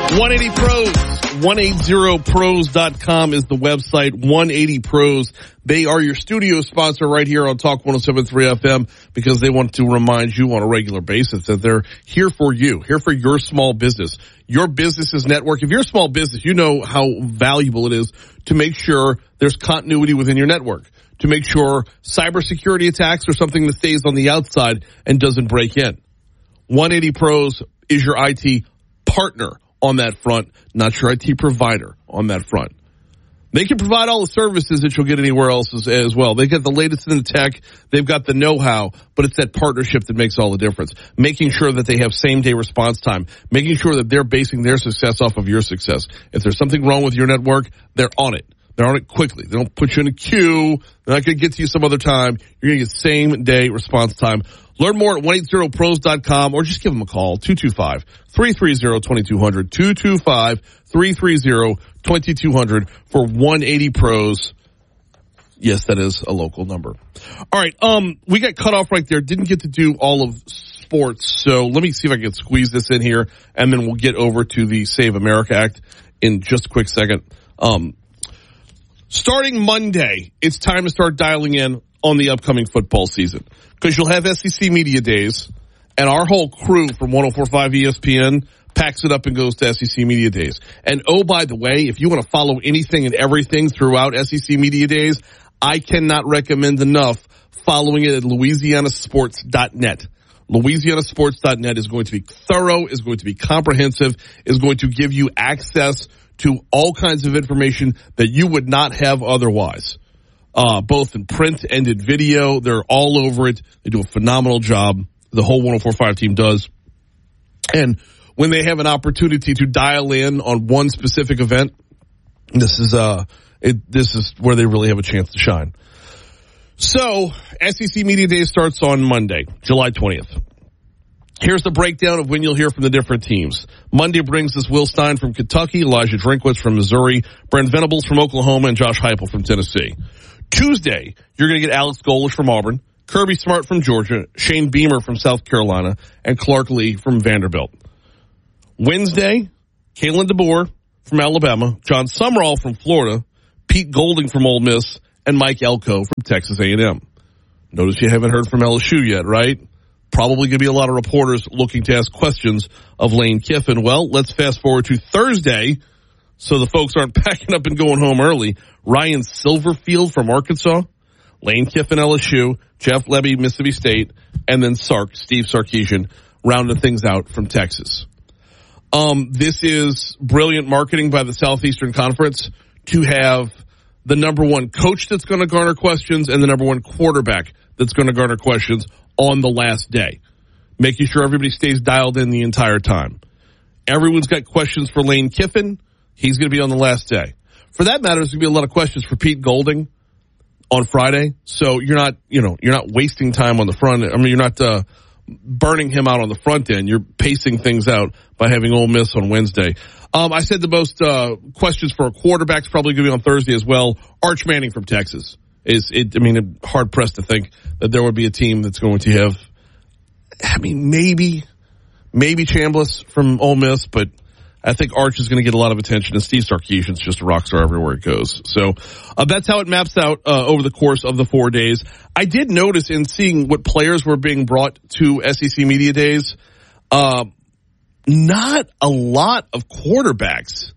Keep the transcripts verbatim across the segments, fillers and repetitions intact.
one eighty pros, one eighty pros dot com is the website, one eighty pros. They are your studio sponsor right here on Talk one oh seven point three F M because they want to remind you on a regular basis that they're here for you, here for your small business. Your business's network. If you're a small business, you know how valuable it is to make sure there's continuity within your network, to make sure cybersecurity attacks are something that stays on the outside and doesn't break in. one eighty pros is your I T partner on that front, not your I T provider on that front. They can provide all the services that you'll get anywhere else as, as well. They get the latest in the tech. They've got the know-how, but it's that partnership that makes all the difference. Making sure that they have same-day response time. Making sure that they're basing their success off of your success. If there's something wrong with your network, they're on it. They're on it quickly. They don't put you in a queue. They're not going to get to you some other time. You're going to get same-day response time. Learn more at one eighty pros dot com or just give them a call, two two five, three three zero, two two zero zero, two two five, three three zero, two two zero zero for one eighty pros. Yes, that is a local number. All right, um, we got cut off right there. Didn't get to do all of sports, so let me see if I can squeeze this in here, and then we'll get over to the Save America Act in just a quick second. Um, starting Monday, it's time to start dialing in on the upcoming football season. Because you'll have S E C Media Days, and our whole crew from one oh four point five E S P N packs it up and goes to S E C Media Days. And oh, by the way, if you want to follow anything and everything throughout S E C Media Days, I cannot recommend enough following it at louisiana sports dot net. louisiana sports dot net is going to be thorough, is going to be comprehensive, is going to give you access to all kinds of information that you would not have otherwise. Uh, both in print and in video. They're all over it. They do a phenomenal job. The whole one oh four point five team does. And when they have an opportunity to dial in on one specific event, this is, uh, it, this is where they really have a chance to shine. So, S E C Media Day starts on Monday, July twentieth. Here's the breakdown of when you'll hear from the different teams. Monday brings us Will Stein from Kentucky, Elijah Drinkwitz from Missouri, Brent Venables from Oklahoma, and Josh Heupel from Tennessee. Tuesday, you're going to get Alex Golesh from Auburn, Kirby Smart from Georgia, Shane Beamer from South Carolina, and Clark Lee from Vanderbilt. Wednesday, Kalen DeBoer from Alabama, John Summerall from Florida, Pete Golding from Ole Miss, and Mike Elko from Texas A and M. Notice you haven't heard from L S U yet, right? Probably going to be a lot of reporters looking to ask questions of Lane Kiffin. Well, let's fast forward to Thursday so the folks aren't packing up and going home early. Ryan Silverfield from Arkansas, Lane Kiffin, L S U, Jeff Lebby, Mississippi State, and then Sark, Steve Sarkisian, rounding things out from Texas. Um, this is brilliant marketing by the Southeastern Conference to have the number one coach that's going to garner questions and the number one quarterback that's going to garner questions on the last day, making sure everybody stays dialed in the entire time. Everyone's got questions for Lane Kiffin. He's going to be on the last day. For that matter, there's going to be a lot of questions for Pete Golding on Friday. So you're not, you know, you're not wasting time on the front. I mean, you're not uh, burning him out on the front end. You're pacing things out by having Ole Miss on Wednesday. Um, I said the most uh, questions for a quarterback's probably going to be on Thursday as well. Arch Manning from Texas is, it, I mean, hard pressed to think that there would be a team that's going to have, I mean, maybe, maybe Chambliss from Ole Miss, but I think Arch is going to get a lot of attention, and Steve Sarkisian's just a rock star everywhere it goes. So uh, that's how it maps out uh, over the course of the four days. I did notice in seeing what players were being brought to S E C Media Days, uh, not a lot of quarterbacks.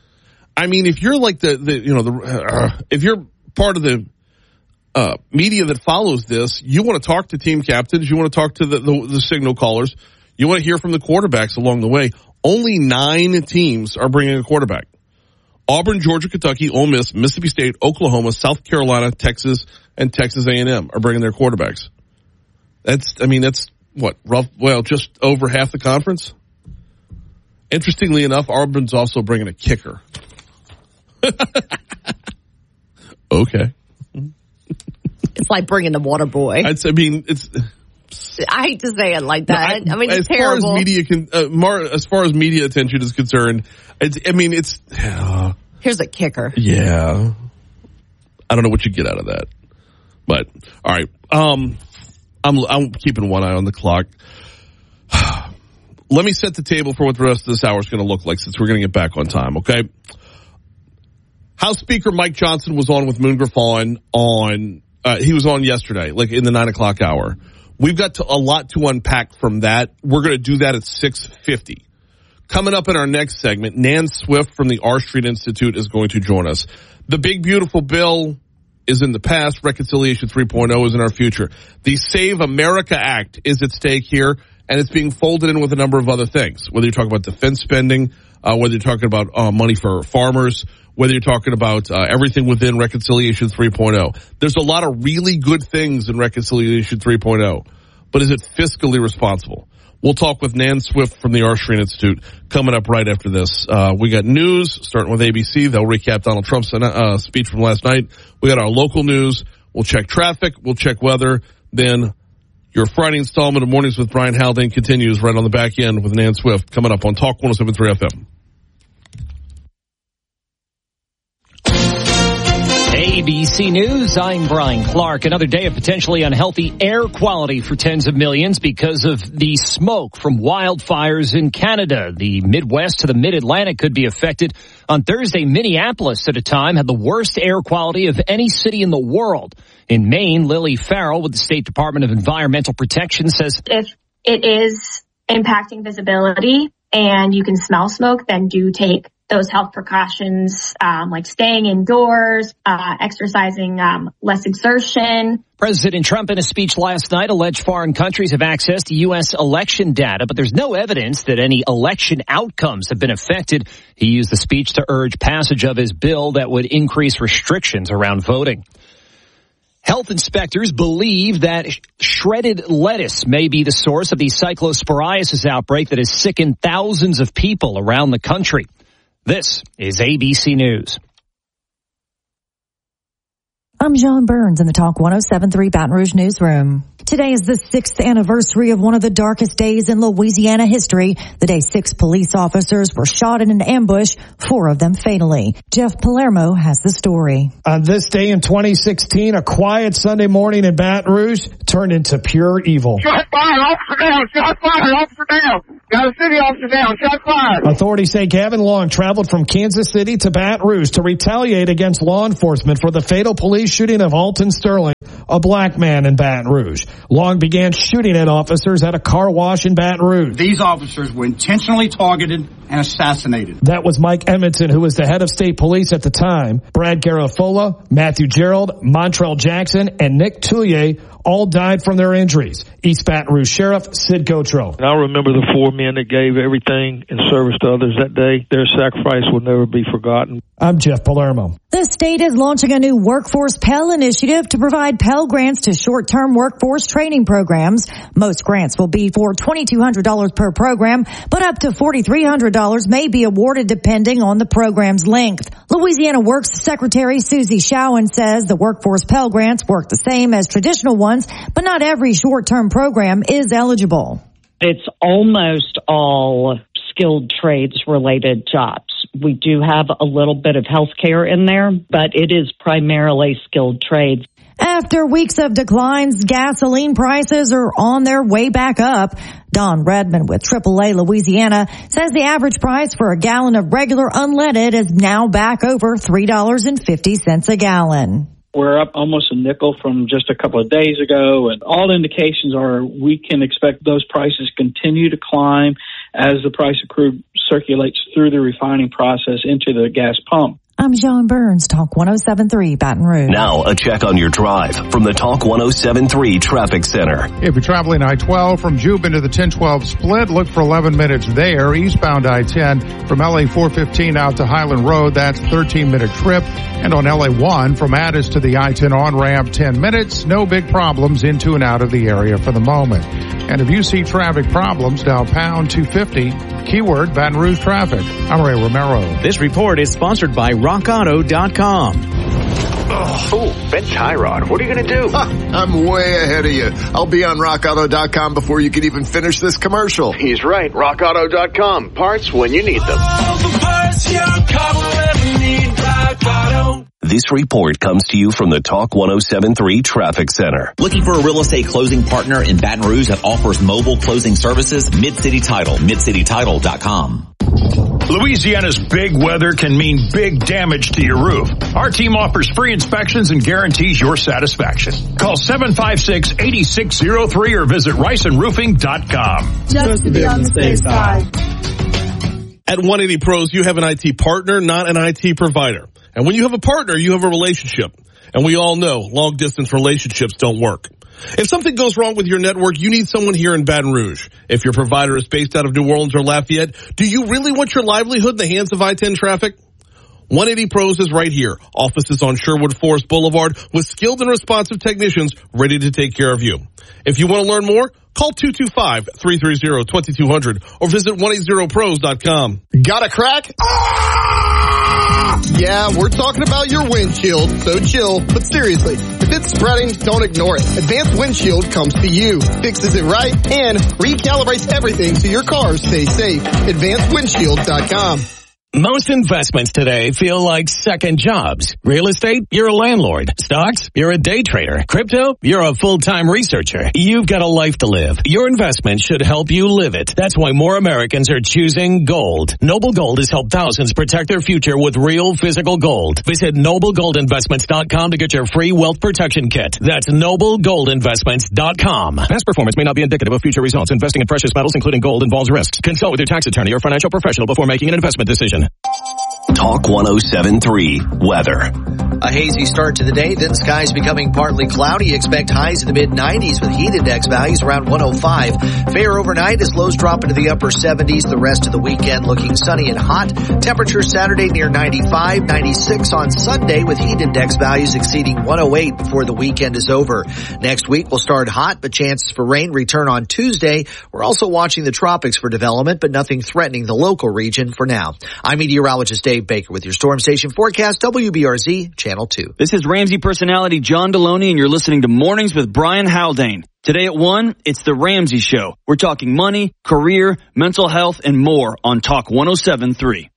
I mean, if you're like the, the you know, the uh, if you're part of the uh, media that follows this, you want to talk to team captains, you want to talk to the, the, the signal callers, you want to hear from the quarterbacks along the way. Only nine teams are bringing a quarterback. Auburn, Georgia, Kentucky, Ole Miss, Mississippi State, Oklahoma, South Carolina, Texas, and Texas A and M are bringing their quarterbacks. That's, I mean, that's what, rough, well, just over half the conference. Interestingly enough, Auburn's also bringing a kicker. Okay. It's like bringing the water boy. I'd say, I mean, it's... I hate to say it like that. I, I mean, it's as terrible. Far as, media can, uh, Mar, as far as media attention is concerned, it's, I mean, it's... Uh, Here's a kicker. Yeah. I don't know what you get out of that. But, all right. Um, I'm, I'm keeping one eye on the clock. let me set the table for what the rest of this hour is going to look like since we're going to get back on time, okay? House Speaker Mike Johnson was on with Moon Griffon on, uh, he was on yesterday, like in the nine o'clock hour. We've got to, a lot to unpack from that. We're going to do that at six fifty. Coming up in our next segment, Nan Swift from the R Street Institute is going to join us. The big, beautiful bill is in the past. Reconciliation three point oh is in our future. The Save America Act is at stake here, and it's being folded in with a number of other things, whether you're talking about defense spending, uh, whether you're talking about uh, money for farmers, whether you're talking about uh, everything within Reconciliation three point oh. There's a lot of really good things in Reconciliation three point oh, but is it fiscally responsible? We'll talk with Nan Swift from the R Street Institute coming up right after this. Uh, we got news starting with A B C. They'll recap Donald Trump's uh, speech from last night. We got our local news. We'll check traffic. We'll check weather. Then your Friday installment of Mornings with Brian Haldane continues right on the back end with Nan Swift coming up on Talk one oh seven point three F M. A B C News, I'm Brian Clark. Another day of potentially unhealthy air quality for tens of millions because of the smoke from wildfires in Canada. The Midwest to the Mid-Atlantic could be affected. On Thursday, Minneapolis at a time had the worst air quality of any city in the world. In Maine, Lily Farrell with the State Department of Environmental Protection says if it is impacting visibility and you can smell smoke, then do take those health precautions, um, like staying indoors, uh, exercising, um, less exertion. President Trump in a speech last night alleged foreign countries have access to U S election data, but there's no evidence that any election outcomes have been affected. He used the speech to urge passage of his bill that would increase restrictions around voting. Health inspectors believe that shredded lettuce may be the source of the cyclosporiasis outbreak that has sickened thousands of people around the country. This is A B C News. I'm John Burns in the Talk one oh seven point three Baton Rouge newsroom. Today is the sixth anniversary of one of the darkest days in Louisiana history, the day six police officers were shot in an ambush, four of them fatally. Jeff Palermo has the story. On this day in twenty sixteen, a quiet Sunday morning in Baton Rouge turned into pure evil. Shot fire, officer down, shot fire, officer down. Got a city officer down, shot fire. Authorities say Gavin Long traveled from Kansas City to Baton Rouge to retaliate against law enforcement for the fatal police shooting of Alton Sterling, a black man in Baton Rouge. Long began shooting at officers at a car wash in Baton Rouge. These officers were intentionally targeted and assassinated. That was Mike Edmondson, who was the head of state police at the time. Brad Garafola, Matthew Gerald, Montrell Jackson, and Nick Tullier all died from their injuries. East Baton Rouge Sheriff Sid Gotro. I remember the four men that gave everything in service to others that day. Their sacrifice will never be forgotten. I'm Jeff Palermo. The state is launching a new Workforce Pell Initiative to provide Pell Grants to short-term workforce training programs. Most grants will be for twenty-two hundred dollars per program, but up to four thousand three hundred dollars may be awarded depending on the program's length. Louisiana Works Secretary Susie Showen says the Workforce Pell Grants work the same as traditional ones, but not every short-term program is eligible. It's almost all skilled trades related jobs. We do have a little bit of healthcare in there, but it is primarily skilled trades. After weeks of declines, gasoline prices are on their way back up. Don Redmond with triple A Louisiana says the average price for a gallon of regular unleaded is now back over three dollars and fifty cents a gallon. We're up almost a nickel from just a couple of days ago, and all indications are we can expect those prices continue to climb as the price of crude circulates through the refining process into the gas pump. I'm John Burns, Talk one oh seven point three Baton Rouge. Now a check on your drive from the Talk one oh seven point three Traffic Center. If you're traveling I twelve from Juba to the ten twelve split, look for eleven minutes there. Eastbound I ten from L A four fifteen out to Highland Road, that's thirteen minute trip. And on L A one from Addis to the I ten on-ramp, ten minutes. No big problems into and out of the area for the moment. And if you see traffic problems, dial pound two fifty, keyword Baton Rouge traffic. I'm Ray Romero. This report is sponsored by rock auto dot com. Oh, Ben Tyrod, what are you going to do? Huh, I'm way ahead of you. I'll be on rock auto dot com before you can even finish this commercial. He's right. rock auto dot com. Parts when you need them. All the parts your car will ever need. Rock Auto. This report comes to you from the Talk one oh seven point three Traffic Center. Looking for a real estate closing partner in Baton Rouge that offers mobile closing services? Mid-City Title, mid city title dot com. Louisiana's big weather can mean big damage to your roof. Our team offers free inspections and guarantees your satisfaction. Call seven five six, eight six zero three or visit rice and roofing dot com. Just to be on the safe side. At one eighty Pros, you have an I T partner, not an I T provider. And when you have a partner, you have a relationship. And we all know long-distance relationships don't work. If something goes wrong with your network, you need someone here in Baton Rouge. If your provider is based out of New Orleans or Lafayette, do you really want your livelihood in the hands of I ten traffic? one eighty Pros is right here. Offices on Sherwood Forest Boulevard with skilled and responsive technicians ready to take care of you. If you want to learn more, call two two five, three three zero, two two zero zero or visit one eighty pros dot com. Got a crack? Yeah, we're talking about your windshield, so chill. But seriously, if it's spreading, don't ignore it. Advanced Windshield comes to you, fixes it right, and recalibrates everything so your car stays safe. advanced windshield dot com. Most investments today feel like second jobs. Real estate, you're a landlord. Stocks, you're a day trader. Crypto, you're a full-time researcher. You've got a life to live. Your investment should help you live it. That's why more Americans are choosing gold. Noble Gold has helped thousands protect their future with real physical gold. Visit noble gold investments dot com to get your free wealth protection kit. That's noble gold investments dot com. Past performance may not be indicative of future results. Investing in precious metals, including gold, involves risks. Consult with your tax attorney or financial professional before making an investment decision. Talk one oh seven point three Weather. A hazy start to the day, then skies becoming partly cloudy. Expect highs in the mid nineties with heat index values around one oh five. Fair overnight as lows drop into the upper seventies. The rest of the weekend looking sunny and hot. Temperature Saturday near ninety-five, ninety-six on Sunday with heat index values exceeding one oh eight before the weekend is over. Next week will start hot, but chances for rain return on Tuesday. We're also watching the tropics for development, but nothing threatening the local region for now. I'm meteorologist Dave Baker with your Storm Station forecast, W B R Z Channel two. This is Ramsey personality John Deloney, and you're listening to Mornings with Brian Haldane. Today at one, it's The Ramsey Show. We're talking money, career, mental health, and more on Talk one oh seven point three.